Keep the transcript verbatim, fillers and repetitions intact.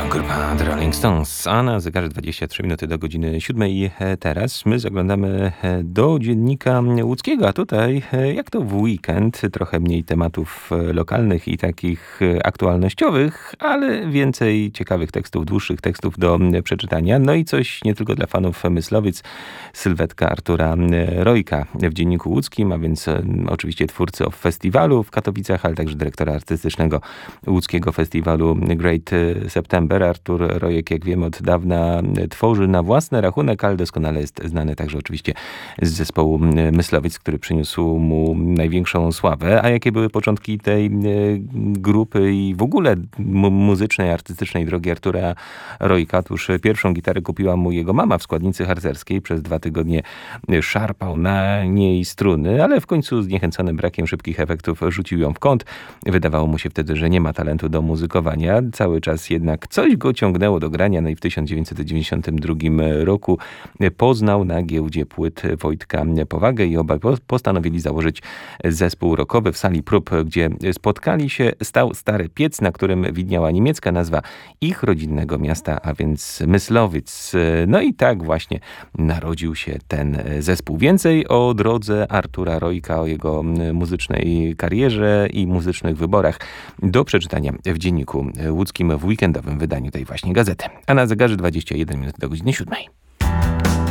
Grupa The Rolling Stones, a na zegarze dwadzieścia trzy minuty do godziny siódmej. Teraz my zaglądamy do dziennika łódzkiego, a tutaj jak to w weekend, trochę mniej tematów lokalnych i takich aktualnościowych, ale więcej ciekawych tekstów, dłuższych tekstów do przeczytania. No i coś nie tylko dla fanów Myslowic, sylwetka Artura Rojka w dzienniku łódzkim, a więc oczywiście twórcy o festiwalu w Katowicach, ale także dyrektora artystycznego łódzkiego festiwalu Great September. Artur Rojek, jak wiemy, od dawna tworzy na własny rachunek, ale doskonale jest znany także oczywiście z zespołu Myslowic, który przyniósł mu największą sławę. A jakie były początki tej grupy i w ogóle mu- muzycznej, artystycznej drogi Artura Rojka? Otóż pierwszą gitarę kupiła mu jego mama w składnicy harcerskiej. Przez dwa tygodnie szarpał na niej struny, ale w końcu zniechęcony brakiem szybkich efektów rzucił ją w kąt. Wydawało mu się wtedy, że nie ma talentu do muzykowania. Cały czas jednak coś go ciągnęło do grania, no i w tysiąc dziewięćset dziewięćdziesiątym drugim roku poznał na giełdzie płyt Wojtka Powagę i obaj postanowili założyć zespół rockowy. W sali prób, gdzie spotkali się, stał stary piec, na którym widniała niemiecka nazwa ich rodzinnego miasta, a więc Myslowic. No i tak właśnie narodził się ten zespół. Więcej o drodze Artura Rojka, o jego muzycznej karierze i muzycznych wyborach do przeczytania w dzienniku łódzkim w weekendowym wydaniu tej właśnie gazety. A na zegarze dwadzieścia jeden minut do godziny siódmej.